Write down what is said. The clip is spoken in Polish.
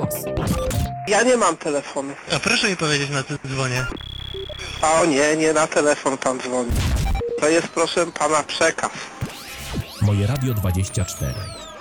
głos. Ja nie mam telefonu. A proszę mi powiedzieć, na co dzwonię. O nie, nie na telefon pan dzwoni. To jest, proszę pana, przekaz. Moje Radio 24.